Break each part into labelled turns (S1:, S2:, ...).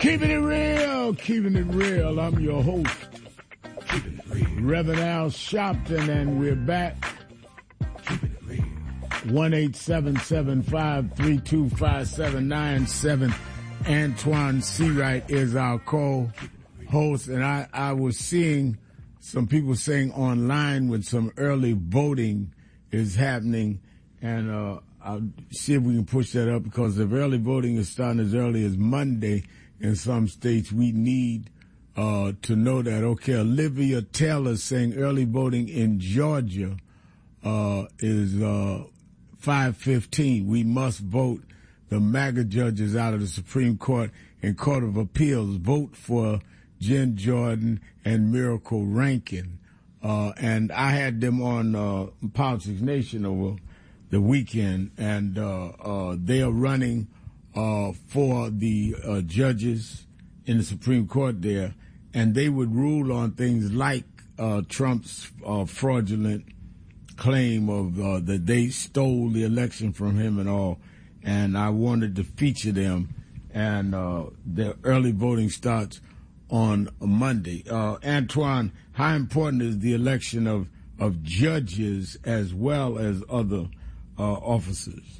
S1: Keeping it real, keeping it real. I'm your host, Reverend Al Sharpton, and we're back. 1-877-532-5797. Antoine Seawright is our co-host, and I was seeing some people saying online when some early voting is happening, and I'll see if we can push that up, because if early voting is starting as early as Monday in some states, we need to know that. Okay, Olivia Taylor saying early voting in Georgia is 5:15. We must vote the MAGA judges out of the Supreme Court and Court of Appeals. Vote for Jen Jordan and Miracle Rankin. And I had them on Politics Nation over the weekend, and they are running for the judges in the Supreme Court there, and they would rule on things like Trump's fraudulent claim of that they stole the election from him and all, and I wanted to feature them, and the early voting starts on Monday. Antoine, how important is the election of judges as well as other officers?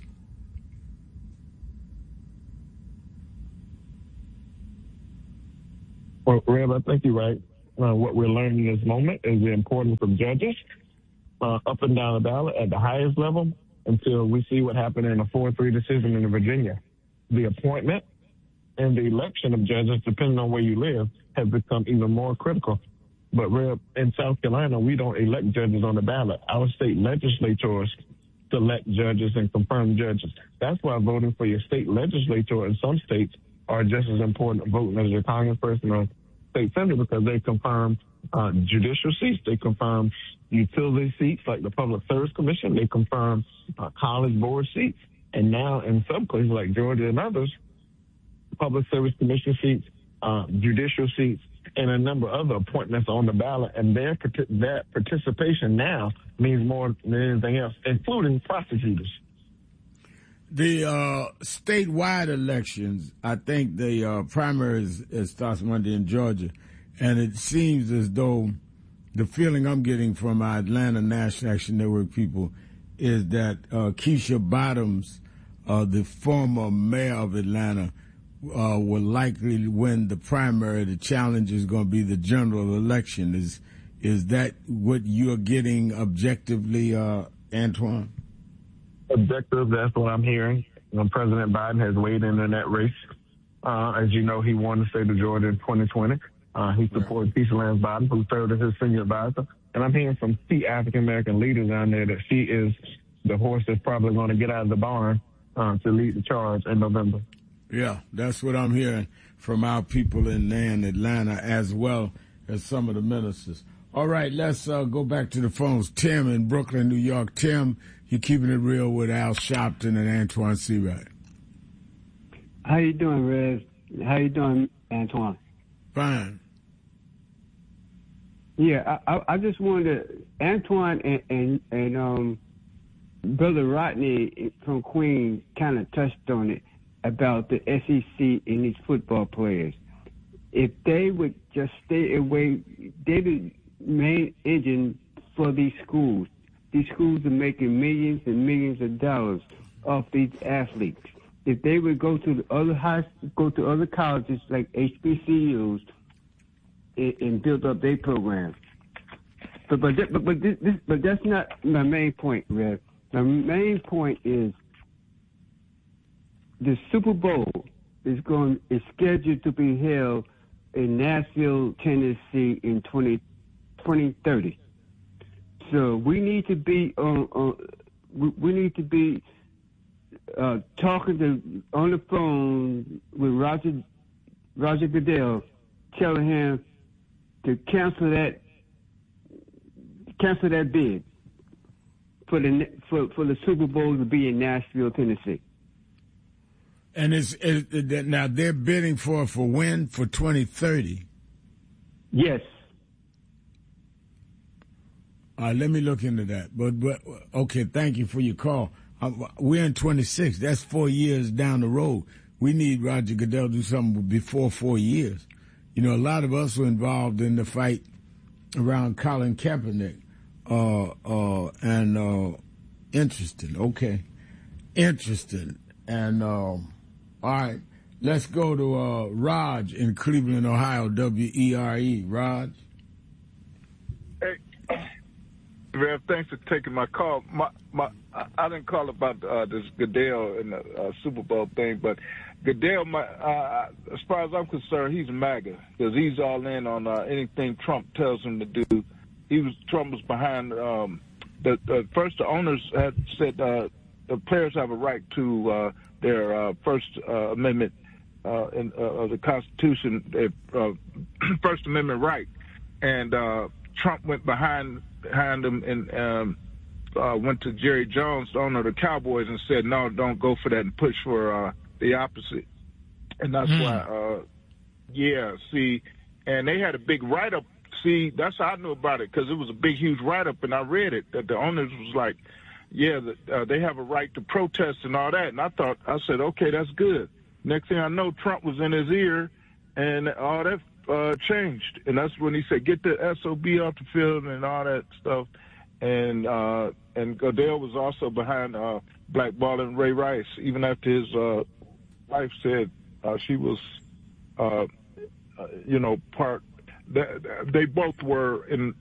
S2: Well, Rev, I think you're right. What we're learning in this moment is the importance of judges up and down the ballot at the highest level until we see what happened in a 4-3 decision in Virginia. The appointment and the election of judges, depending on where you live, has become even more critical. But Rev, in South Carolina, we don't elect judges on the ballot. Our state legislators select judges and confirm judges. That's why voting for your state legislature in some states are just as important voting as your congressperson or state senator, because they confirm judicial seats, they confirm utility seats like the Public Service Commission, they confirm college board seats, and now in some places like Georgia and others, Public Service Commission seats, judicial seats, and a number of other appointments on the ballot, and that participation now means more than anything else, including prosecutors.
S1: The statewide elections, I think the primaries starts Monday in Georgia, and it seems as though the feeling I'm getting from our Atlanta National Action Network people is that Keisha Bottoms, the former mayor of Atlanta, will likely win the primary. The challenge is going to be the general election. Is that what you're getting objectively, Antoine?
S2: Objective, that's what I'm hearing. President Biden has weighed in that race. As you know, he won the state of Georgia in 2020. He supported Keisha Lance Bottoms, who served as his senior advisor. And I'm hearing from key African-American leaders down there that she is the horse that's probably going to get out of the barn to lead the charge in November.
S1: Yeah, that's what I'm hearing from our people in Atlanta, as well as some of the ministers. All right, let's go back to the phones. Tim in Brooklyn, New York. Tim, you're keeping it real with Al Sharpton and Antoine Seawright.
S3: How you doing, Rev? How you doing, Antoine?
S1: Fine.
S3: Yeah, I just wanted to, Antoine and Brother Rodney from Queens kind of touched on it about the SEC and these football players. If they would just stay away, they're the main engine for these schools. These schools are making millions and millions of dollars off these athletes. If they would go to the other colleges like HBCUs and build up their program. But that's not my main point, Rev. My main point is the Super Bowl is scheduled to be held in Nashville, Tennessee in 2030. So we need to be talking on the phone with Roger Goodell, telling him to cancel that bid for the Super Bowl to be in Nashville, Tennessee.
S1: And now they're bidding for when? For 2030?
S3: Yes.
S1: All right, let me look into that. But okay, thank you for your call. We're in 26. That's 4 years down the road. we need Roger Goodell to do something before 4 years. You know, a lot of us were involved in the fight around Colin Kaepernick. Interesting. Okay. Interesting. And, all right. Let's go to Raj in Cleveland, Ohio, WERE. Raj?
S4: Hey, Rev, thanks for taking my call. I didn't call about this Goodell and the Super Bowl thing, but Goodell, as far as I'm concerned, he's MAGA because he's all in on anything Trump tells him to do. Trump was behind first. The owners had said the players have a right to their First Amendment of the Constitution, their First Amendment right, and Trump went behind them and went to Jerry Jones, the owner of the Cowboys, and said, no, don't go for that and push for the opposite. And that's why, and they had a big write-up. See, that's how I knew about it, because it was a big, huge write-up, and I read it, that the owners was like, they have a right to protest and all that. And I said, okay, that's good. Next thing I know, Trump was in his ear, and all that changed. And that's when he said, get the SOB off the field and all that stuff. And Goodell was also behind blackballing Ray Rice, even after his wife said she was, part. They both were in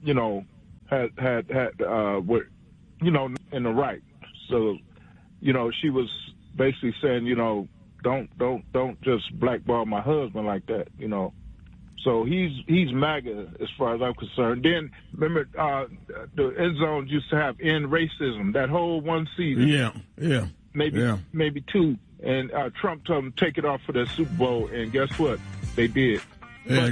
S4: were, in the right. So, she was basically saying, don't just blackball my husband like that, So he's MAGA as far as I'm concerned. Then remember, the End Zones used to have end racism that whole one season.
S1: Yeah.
S4: Maybe two. And Trump told them to take it off for the Super Bowl, and guess what? They did.
S1: Yeah,